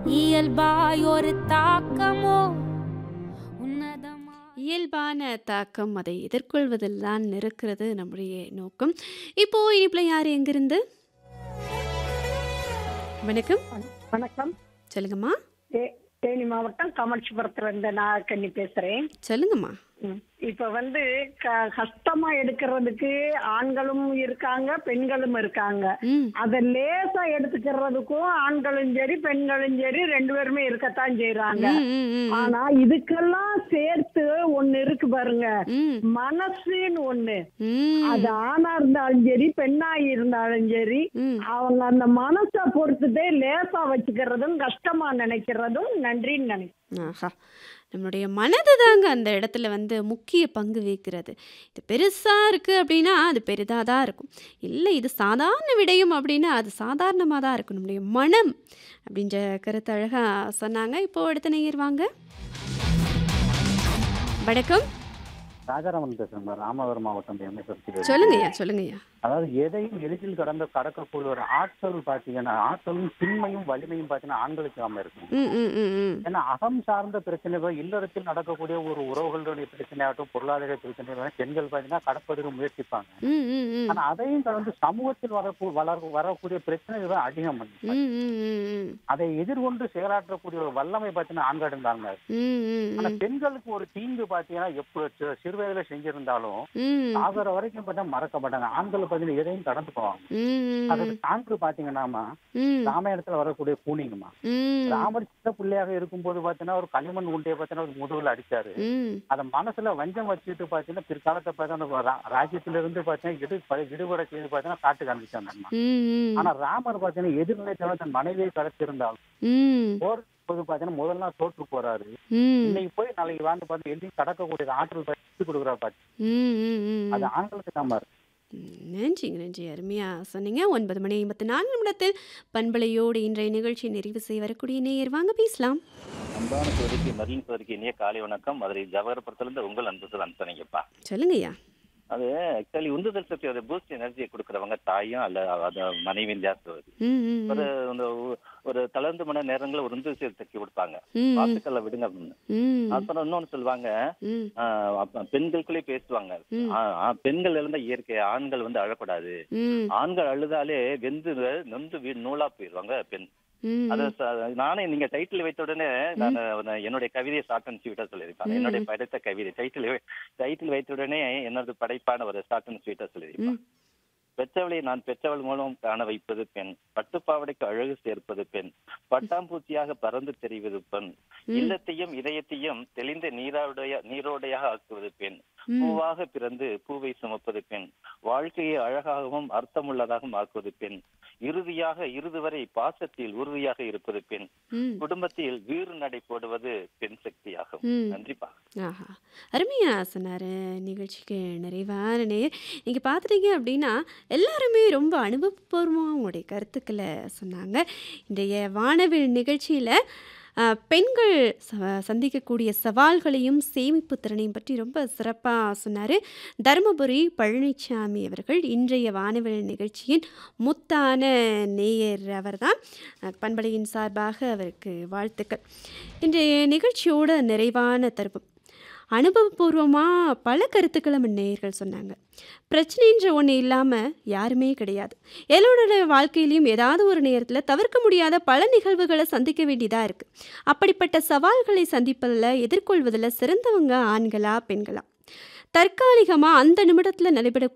இயல்பாய் ஒரு தாக்கமோ உன்னதமா இயல்பான தாக்கம் அதை எதிர்கொள்வதில் தான் இருக்கிறது நம்முடைய நோக்கம். இப்போ இனிப்புல யார் எங்கிருந்து? வணக்கம். வணக்கம். சொல்லுங்கம்மா. தேனி மாவட்டம் காமாட்சிபுரத்துல இருந்து நான் கண்ணி பேசுறேன். சொல்லுங்கம்மா. இப்ப கஷ்டமா எடுக்கிறதுக்கு ஆண்களும் இருக்காங்க, பெண்களும் இருக்காங்க. ம் அத லேசா எடுத்துக்கிறதுக்கும் ஆண்களும் சரி பெண்களும் சரி ரெண்டு பேருமே இருக்கத்தான் செய்யறாங்க. ம் ம் ம் ஆனா இதுக்கெல்லாம் சேர்த்து ஒண்ணு இருக்கு பாருங்க, ம் மனசுன்னு ஒண்ணு. ம் அது ஆணா இருந்தாலும் சரி பெண்ணா இருந்தாலும் சரி, ம் அவங்க அந்த மனசை பொறுத்துட்டே லேசா வச்சுக்கிறதும் கஷ்டமா நினைக்கிறதும் நன்றின்னு நினைக்கிறேன். ஆஹா, நம்மளுடைய மனது தாங்க அந்த இடத்துல வந்து முக்கிய பங்கு வகிக்கிறது. இது பெருசாக இருக்குது அப்படின்னா அது பெரிதாக தான் இருக்கும். இல்லை இது சாதாரண விடயம் அப்படின்னா அது சாதாரணமாக தான் இருக்கும். நம்முடைய மனம் அப்படின்ற கருத்து அழகாக சொன்னாங்க. இப்போ அடுத்த நேயர் வாங்க. வணக்கம். ராஜாராமன் பேசுறேன், ராமநாதபுரம் மாவட்டம் எம்எஸ். சொல்லுங்கய்யா சொல்லுங்கய்யா. அதாவது எதையும் எளிதில் கடக்கக்கூடிய ஒரு ஆற்றல் பாத்தீங்கன்னா, ஆற்றலும் திண்மையும் வலிமையும் பாத்தீங்கன்னா ஆண்களுக்கு ஆம இருக்கும். ம் ம் ம் ம் ஏன்னா அகம் சார்ந்த பிரச்சனைகள், இல்லறத்தில் நடக்கக்கூடிய ஒரு உறவுகளுடைய பிரச்சனையாகட்டும், பொருளாதார பிரச்சனைகள் பெண்கள் பாத்தீங்கன்னா கடப்பதற்கு முயற்சிப்பாங்க. ம் ம் ம் ஆனா அதையும் கடந்து சமூகத்தில் வரக்கூடிய பிரச்சனைகள் தான் அதிகம் பண்ணி ம் ம் ம் அதை எதிர்கொண்டு செயலாற்றக்கூடிய ஒரு வல்லமை பாத்தீங்கன்னா ஆண்களிடம் தாங்க. ஆனா ம் பெண்களுக்கு ஒரு தீங்கு பாத்தீங்கன்னா எப்ப சிறு வயதுல செஞ்சிருந்தாலும் ம் ஆகிற வரைக்கும் பார்த்தா மறக்க மாட்டாங்க. ஆண்கள் பார்த்தீங்கன்னா எதையும் கடந்து போவாங்க. ம் அதுக்கு சான்று பாத்தீங்கன்னாமா ம் ராமாயணத்துல வரக்கூடிய கூனிங்கம்மா. ம் ராமர் சின்ன பிள்ளையாக இருக்கும்போது பாத்தீங்கன்னா ஒரு களிமண் உண்டையை பார்த்தீங்கன்னா ஒரு முதுகுல அடிச்சாரு. ம் அத மனசுல வஞ்சம் வச்சுட்டு பாத்தீங்கன்னா பிற்காலத்தை பார்த்தா ராஜ்யத்துல இருந்து பாத்தீங்கன்னா விடுபட செய்து பாத்தீங்கன்னா காட்டு காமிச்சாங்க. ம் ஆனா ராமர் பாத்தீங்கன்னா எதிர்நிலை தன் மனைவியை கடத்திருந்தாலும் ம் போர் போது பாத்தீங்கன்னா முதல் நாள் தோற்று போறாரு. ம் இன்னைக்கு போய் நாளைக்கு வாழ்ந்து பார்த்து எதையும் கடக்கக்கூடிய ஆற்றல் பற்றி கொடுக்குறா பாத்து. ம் ம் ம் அது ஆண்களுக்கு தான் இருக்கு. நன்றிங்க நன்றி. அருமையாக சொன்னீங்க. 9:54 பண்பலையோடு இன்றைய நிகழ்ச்சியை நிறைவு செய்ய வரக்கூடிய நேயர் வாங்க பேசலாம். அன்பான சோதரிக்கு மதியின் சோதரிக்கு இனிய காலை வணக்கம். மதுரை ஜவஹர்புரத்திலிருந்து உங்கள் அன்புகள் அனுப்பினீங்கப்பா. சொல்லுங்கய்யா. அது ஆக்சுவலி உந்துதல் சக்தி, அது பூஸ்ட் எனர்ஜியை கொடுக்குறவங்க தாயும் அல்ல மனைவியும் ஜாஸ்தி. ம் ம் ஒரு ஒரு தளர்ந்து மணி நேரங்களில் ஒரு உந்துதல் சக்தி கொடுப்பாங்க. ம் வாக்குக்களை விடுங்க அப்படின்னு. ம் அப்புறம் இன்னொன்னு சொல்லுவாங்க, ம் பெண்களுக்குள்ளே பேசுவாங்க. ம் பெண்கள் எழுந்த இயற்கை, ஆண்கள் வந்து அழக்கூடாது. ம் ஆண்கள் அழுதாலே நொந்து நூலா போயிடுவாங்க பெண். ம் அது நானே நீங்க டைட்டில் வைத்த உடனே நான் என்னுடைய கவிதையை ஷார்ட் அண்ட் ஸ்வீட்டா சொல்லியிருப்பாங்க. என்னுடைய படைத்த கவிதை டைட்டில் வைத்த உடனே என்னது படைப்பான ஒரு ஷார்ட் அண்ட் ஸ்வீட்டா சொல்லியிருப்பாங்க. பெற்றவளை நான் பெற்றவள் மூலம் காண வைப்பது பெண், பட்டுப்பாவடைக்கு அழகு சேர்ப்பது பெண், பட்டாம்பூச்சியாக பறந்து தெரிவது பெண், இல்லத்தையும் இதயத்தையும் தெளிந்த நீரோடையாக ஆக்குவது பெண், பூவாக பிறந்து பூவை சுமப்பது பெண், வாழ்க்கையை அழகாகவும் அர்த்தமுள்ளதாகவும் ஆக்குவது பெண், இறுதி வரை பாசத்தில் உறுதியாக இருப்பது பெண், குடும்பத்தில் வீறு நடை போடுவது பெண் சக்தியாகும். நன்றிப்பா. ஆஹா, அருமையா சொன்னார். நிகழ்ச்சிக்கு நிறைவான நேர். நீங்கள் பார்த்துட்டீங்க அப்படின்னா எல்லாருமே ரொம்ப அனுபவபூர்வமாக அவங்களுடைய கருத்துக்களை சொன்னாங்க. இன்றைய வானவில் நிகழ்ச்சியில் பெண்கள் சந்திக்கக்கூடிய சவால்களையும் சேமிப்பு திறனையும் பற்றி ரொம்ப சிறப்பாக சொன்னார் தருமபுரி பழனிசாமி அவர்கள். இன்றைய வானவில் நிகழ்ச்சியின் முத்தான நேயர் அவர் தான். பண்பலையின் சார்பாக அவருக்கு வாழ்த்துக்கள். இன்றைய நிகழ்ச்சியோட நிறைவான தருணம். அனுபவபூர்வமாக பல கருத்துக்களை நேயர்கள் சொன்னாங்க. பிரச்சனைன்ற ஒன்று இல்லாமல் யாருமே கிடையாது. எல்லோருடைய வாழ்க்கையிலையும் ஏதாவது ஒரு நேரத்தில் தவிர்க்க முடியாத பல நிகழ்வுகளை சந்திக்க வேண்டியதாக இருக்குது. அப்படிப்பட்ட சவால்களை சந்திப்பதில் எதிர்கொள்வதில் சிறந்தவங்க ஆண்களா பெண்களா? தற்காலிகமாக அந்த நிமிடத்தில் நடைபெற